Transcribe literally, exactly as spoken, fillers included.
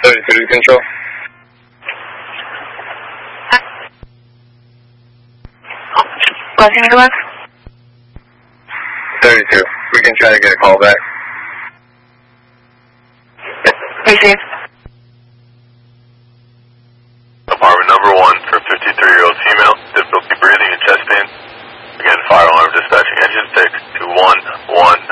thirty-two control. Blessing North. thirty-two. We can try to get a call back. Receive. Apartment number one for fifty-three-year-old female, difficulty breathing and chest pain. Again, fire alarm dispatching engine six two one one.